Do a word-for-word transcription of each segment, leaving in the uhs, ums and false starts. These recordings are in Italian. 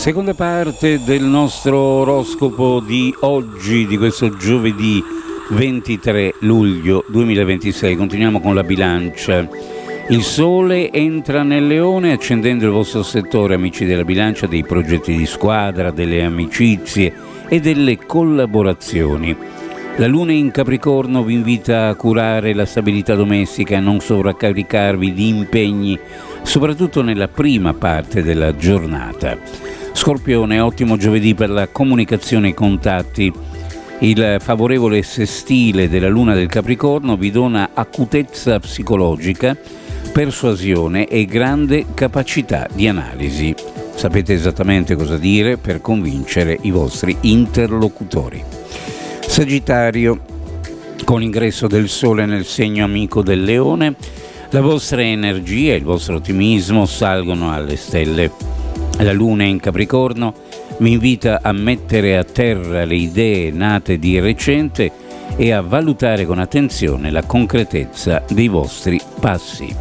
Seconda parte del nostro oroscopo di oggi, di questo giovedì ventitré luglio duemilaventisei. Continuiamo con la bilancia. Il sole entra nel leone accendendo il vostro settore, amici della bilancia, dei progetti di squadra, delle amicizie e delle collaborazioni. La luna in Capricorno vi invita a curare la stabilità domestica e a non sovraccaricarvi di impegni, soprattutto nella prima parte della giornata. Scorpione, ottimo giovedì per la comunicazione e i contatti. Il favorevole sestile della luna del Capricorno vi dona acutezza psicologica, persuasione e grande capacità di analisi. Sapete esattamente cosa dire per convincere i vostri interlocutori. Sagittario, con l'ingresso del Sole nel segno amico del Leone, la vostra energia e il vostro ottimismo salgono alle stelle. La luna in Capricorno vi invita a mettere a terra le idee nate di recente e a valutare con attenzione la concretezza dei vostri passi.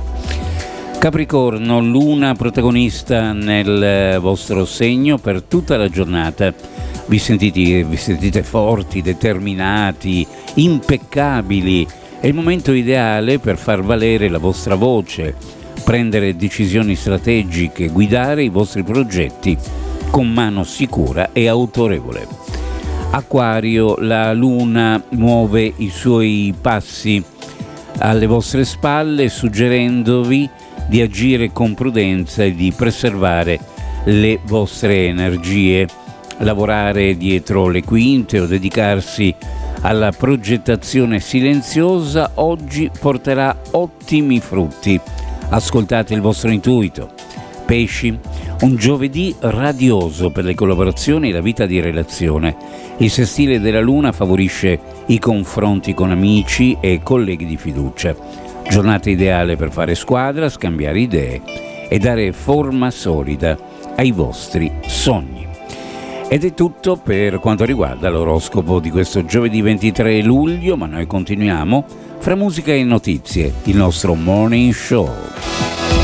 Capricorno, luna protagonista nel vostro segno per tutta la giornata. Vi sentite, vi sentite forti, determinati, impeccabili. È il momento ideale per far valere la vostra voce, prendere decisioni strategiche, guidare i vostri progetti con mano sicura e autorevole. Acquario, la luna muove i suoi passi alle vostre spalle, suggerendovi di agire con prudenza e di preservare le vostre energie. Lavorare dietro le quinte o dedicarsi alla progettazione silenziosa oggi porterà ottimi frutti. Ascoltate il vostro intuito. Pesci, un giovedì radioso per le collaborazioni e la vita di relazione. Il sestile della luna favorisce i confronti con amici e colleghi di fiducia. Giornata ideale per fare squadra, scambiare idee e dare forma solida ai vostri sogni. Ed è tutto per quanto riguarda l'oroscopo di questo giovedì ventitré luglio, ma noi continuiamo fra musica e notizie, il nostro morning show.